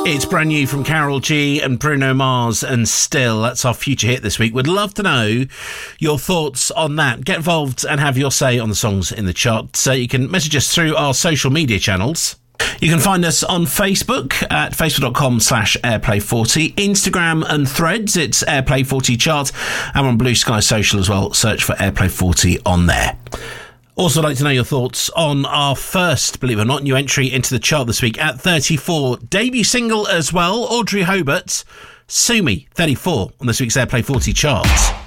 It's brand new from Karol G and Bruno Mars and Still. That's our future hit this week. We'd love to know your thoughts on that. Get involved and have your say on the songs in the chart. So you can message us through our social media channels. You can find us on Facebook at facebook.com/Airplay40, Instagram and Threads, it's Airplay40 Chart, and on Blue Sky Social as well. Search for Airplay40 on there. Also, I'd like to know your thoughts on our first, believe it or not, new entry into the chart this week at 34. Debut single as well, Audrey Hobart, Sue Me, 34 on this week's Airplay 40 chart.